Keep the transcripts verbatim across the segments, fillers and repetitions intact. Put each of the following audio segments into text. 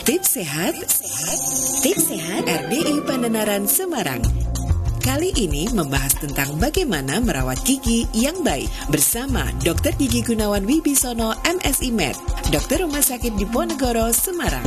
Tips sehat, tips sehat R D I Pandanaran Semarang. Kali ini membahas tentang bagaimana merawat gigi yang baik bersama dokter Gigi Gunawan Wibisono M Si Med, dokter Rumah Sakit Diponegoro, Semarang.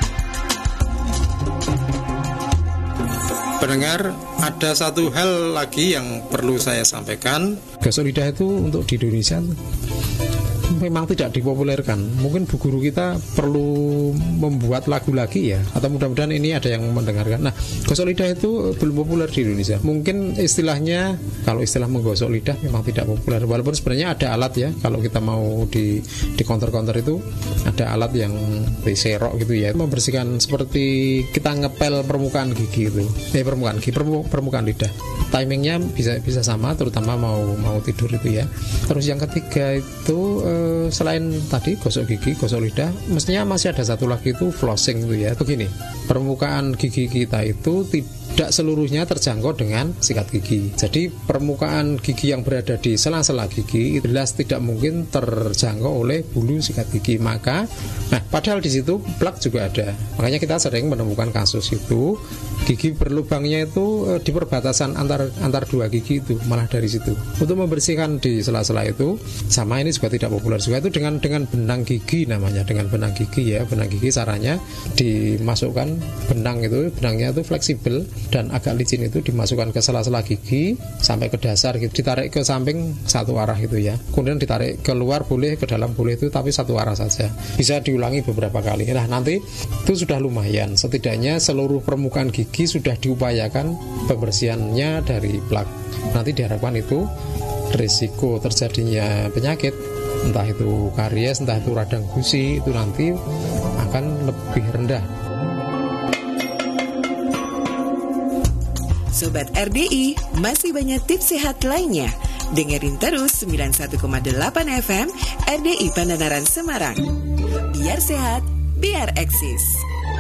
Pendengar, ada satu hal lagi yang perlu saya sampaikan. Gosok lidah itu untuk di Indonesia memang tidak dipopulerkan. Mungkin bu guru kita perlu membuat lagu lagi ya, atau mudah-mudahan ini ada yang mendengarkan. Nah, gosok lidah itu belum populer di Indonesia. Mungkin istilahnya, kalau istilah menggosok lidah memang tidak populer. Walaupun sebenarnya ada alat ya, kalau kita mau di di counter-counter itu ada alat yang diserok gitu ya, membersihkan seperti kita ngepel permukaan gigi itu. Eh permukaan gigi, permukaan lidah. Timingnya bisa bisa sama, terutama mau mau tidur itu ya. Terus yang ketiga itu eh, selain tadi gosok gigi, gosok lidah, mestinya masih ada satu lagi itu flossing itu ya. Begini, permukaan gigi kita itu tidak seluruhnya terjangkau dengan sikat gigi. Jadi permukaan gigi yang berada di sela-sela gigi itu jelas tidak mungkin terjangkau oleh bulu sikat gigi. Maka, nah padahal di situ plak juga ada. Makanya kita sering menemukan kasus itu gigi berlubangnya itu e, di perbatasan antar antar dua gigi itu, malah dari situ. Untuk membersihkan di sela-sela itu, sama ini juga tidak populer juga itu dengan dengan benang gigi namanya, dengan benang gigi ya. Benang gigi caranya dimasukkan benang itu, benangnya itu fleksibel dan agak licin, itu dimasukkan ke sela-sela gigi sampai ke dasar gitu, ditarik ke samping satu arah gitu ya. Kemudian ditarik keluar boleh, ke dalam boleh, itu tapi satu arah saja. Bisa diulangi beberapa kali. Nah, nanti itu sudah lumayan. Setidaknya seluruh permukaan gigi sudah diupayakan pembersihannya dari plak. Nanti diharapkan itu risiko terjadinya penyakit, entah itu karies, entah itu radang gusi, itu nanti akan lebih rendah. Sobat R D I, masih banyak tips sehat lainnya. Dengerin terus sembilan puluh satu koma delapan F M R D I Pandanaran Semarang. Biar sehat, biar eksis.